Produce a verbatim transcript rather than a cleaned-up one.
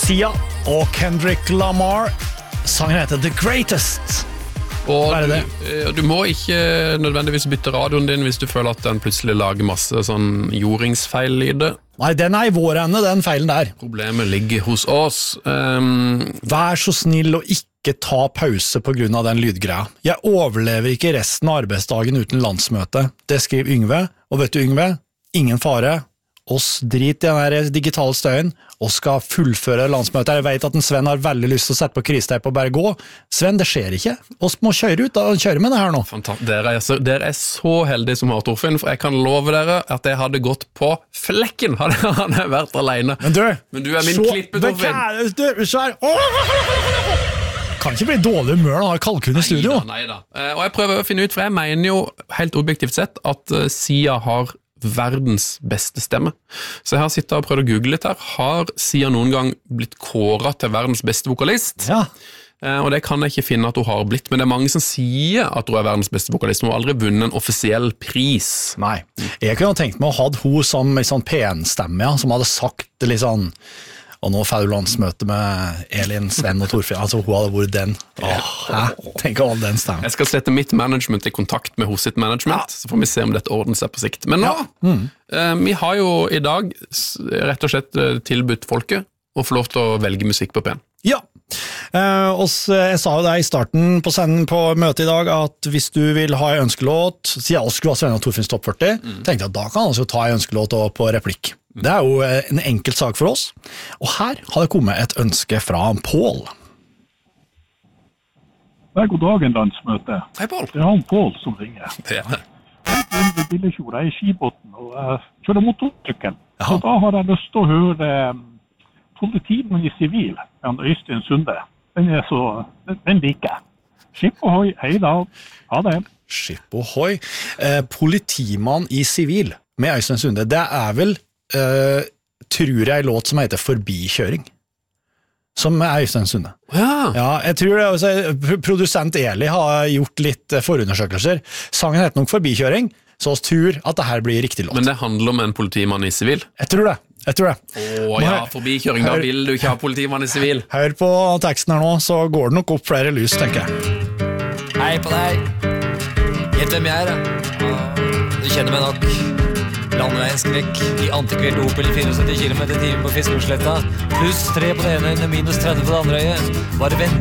Sia og Kendrick Lamar. Sangen heter The Greatest. Og Hva er det? Du, du må ikke nødvendigvis bytte radioen din hvis du føler at den plutselig lager masse sånn jordingsfeil-lyder. Nei, den er i vår ende, den feilen der. Problemet ligger hos oss. Um, Vær så snill og ikke ta pause på grunn av den lydgreia. Jeg overlever ikke resten av arbeidsdagen uten landsmøte. Det skriver Yngve, og vet du Yngve? Ingen fare. Oss drit i den her digitale støyen, og skal fullføre landsmøtet. Jeg vet at en Sven har veldig lyst til å sette på kristeip og bare gå. Sven, det skjer ikke. Oss må kjøre ut da, og kjøre med det her nå. Fantastisk. Dere er, så, dere er så heldige som har Torfinn, for jeg kan love dere at jeg hadde gått på flekken, hadde jeg vært alene. Men du, Men du er min så, klippe, Torfinn. Men du, så er... Kan ikke bli dårlig humør når han har kalkun i studio. Neida, neida. Og jeg prøver å finne ut, for jeg mener jo helt objektivt sett at Sia har verdens beste stemme. Så jeg har sittet og prøvd å google litt her. Har Sia noen gang blitt kåret til verdens beste vokalist? Ja. Eh, og det kan jeg ikke finne at hun har blitt, men det er mange som sier at hun er verdens beste vokalist. Hun har aldri vunnet en offisiell pris. Nei. Jeg kunne tenkt meg å ha hun som en sånn P N-stemme, ja, som hadde sagt litt sånn, og nå får du landsmøte med Elin, Sven og Torfinn. Altså, hun hadde vært den. Åh, hæ? Tenk all den stemmen. Jeg skal sette mitt management i kontakt med hos sitt management, ja. Så får vi se om dette ordner seg på sikt. Men nå, ja. mm. eh, vi har jo i dag rett og slett tilbudt folket å få lov til å velge musikk på P N. Ja, eh, og jeg sa jo det i starten på, senden, på møtet i dag, at hvis du vil ha en ønskelåt, siden jeg skulle ha Sven og Torfinns topp førti, mm. tenkte jeg at da kan han altså ta en ønskelåt på replikk. Mm. Det er jo en enkelt sak for oss, og her har det kommet et ønske fra Pål. Det er god dagen, landsmøte. Hei, Pål. Det er han Pål som ringer. Det er det. Jeg er Billekjord, jeg er i Skibotn, og jeg kjører motorsykkel. Så da har jeg lyst til å høre Politimann i sivil, med Øystein Sunde. Den er så, den liker jeg. Skip ohoi, hei da, ha det. Skip ohoi. Eh, Politimann i sivil, med Øystein Sunde, det er vel, eh, tror jeg, en låt som heter Forbikjøring. Som er Øystein Sunde. Ja. Ja, jeg tror det, altså, produsent Eli har gjort litt forundersøkelser. Sangen heter nok Forbikjøring, så vi tror at det her blir riktig låt. Men det handler om en politimann i sivil? Jeg tror det. Jeg tror det. Åh, ja, forbikjøring, da vil du ikke ha politimann i sivil. Hør på teksten her nå, så går det nok opp flere lys, tenker jeg. Hei på deg. Gjett hvem jeg er, da. Du kjenner meg nok. Landeveienskrekk i antikvert Opel syttifire kilometer i timen på Fiskårdsletta. Pluss tre på det ene øyne, minus tretti på det andre øyet. Bare vent.